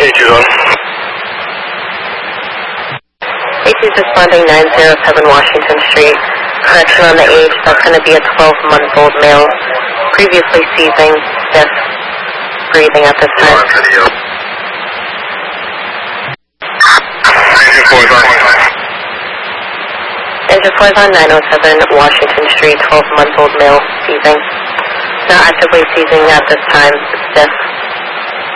AT's on. AT's responding 907 Washington Street. Correction on the age, that's going to be a 12-month-old male. Previously seizing, stiff, breathing at this time. Engine 4 is on 907 Washington Street, 12-month-old male seizing. Not actively seizing at this time, stiff.